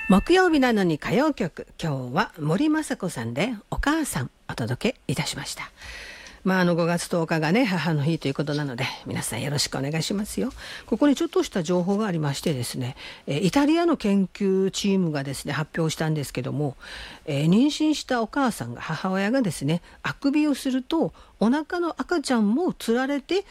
木曜日なのに歌謡曲、今日は森昌子さんでお母さんお届けいたしました。5月10日がね母の日ということなので、皆さんよろしくお願いしますよ。ここにちょっとした情報がありましてですね、イタリアの研究チームがですね発表したんですけども、妊娠したお母さんが母親がですねあくびをするとお腹の赤ちゃんもつられて